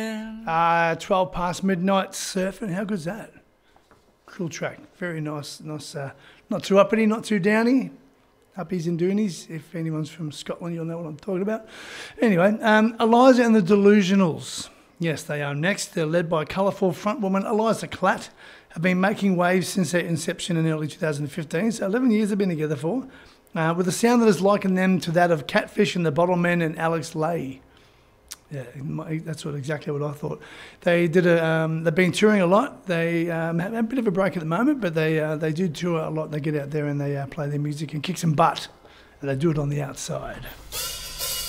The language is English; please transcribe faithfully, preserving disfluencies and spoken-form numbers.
Uh, twelve past midnight surfing. How good's that? Cool track. Very nice. Nice. Uh, not too uppity, not too downy. Uppies and doonies. If anyone's from Scotland, you'll know what I'm talking about. Anyway, um, Eliza and the Delusionals. Yes, they are next. They're led by colourful frontwoman Eliza Klatt. Have been making waves since their inception in early two thousand fifteen. So eleven years they've been together for. Uh, with a sound that has likened them to that of Catfish and the Bottlemen and Alex Lay. Yeah, that's what exactly what I thought. They did a. Um, they've been touring a lot. They um, have a bit of a break at the moment, but they uh, they do tour a lot. They get out there and they uh, play their music and kick some butt, and they do it on the outside.